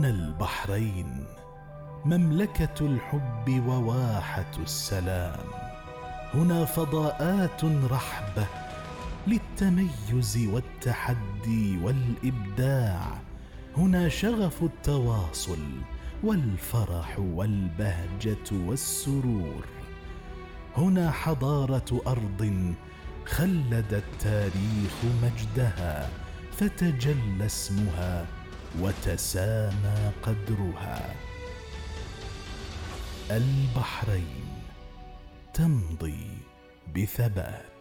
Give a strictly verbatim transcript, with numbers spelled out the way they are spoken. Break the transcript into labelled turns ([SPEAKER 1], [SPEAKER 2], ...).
[SPEAKER 1] هنا البحرين مملكة الحب وواحة السلام. هنا فضاءات رحبة للتميز والتحدي والإبداع. هنا شغف التواصل والفرح والبهجة والسرور. هنا حضارة أرض خلد التاريخ مجدها، فتجلى اسمها وتسامى قدرها. البحرين تمضي بثبات.